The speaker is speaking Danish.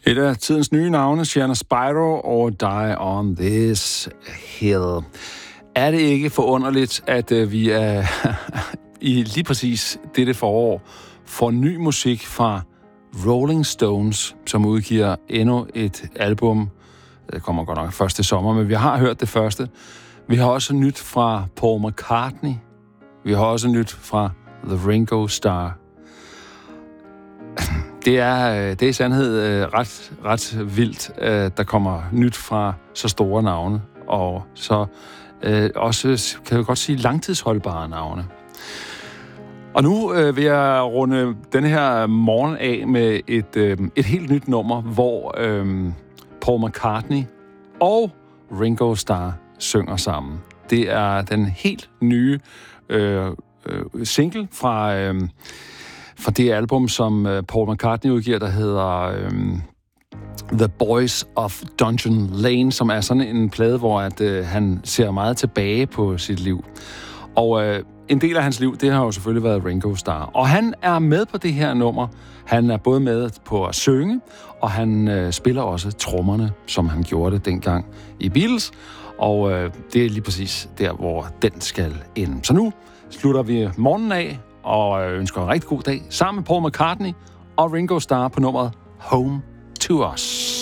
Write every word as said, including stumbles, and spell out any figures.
Et af tidens nye navne, Shanna Spyro og Die on This Hill. Er det ikke forunderligt, at øh, vi er i lige præcis dette forår får ny musik fra Rolling Stones, som udgiver endnu et album. Det kommer godt nok først til sommer, men vi har hørt det første. Vi har også nyt fra Paul McCartney. Vi har også nyt fra The Ringo Starr. Det er, det er i sandhed ret, ret vildt, at der kommer nyt fra så store navne, og så øh, også, kan jeg godt sige, langtidsholdbare navne. Og nu øh, vil jeg runde den her morgen af med et, øh, et helt nyt nummer, hvor øh, Paul McCartney og Ringo Starr synger sammen. Det er den helt nye øh, øh, single fra... Øh, fra det album, som uh, Paul McCartney udgiver, der hedder um, The Boys of Dungeon Lane, som er sådan en plade, hvor at, uh, han ser meget tilbage på sit liv. Og uh, en del af hans liv, det har jo selvfølgelig været Ringo Starr. Og han er med på det her nummer. Han er både med på at synge, og han uh, spiller også trommerne, som han gjorde det dengang i Beatles. Og uh, det er lige præcis der, hvor den skal ind. Så nu slutter vi morgenen af, og ønsker en rigtig god dag sammen med Paul McCartney og Ringo Starr på nummeret Home to Us.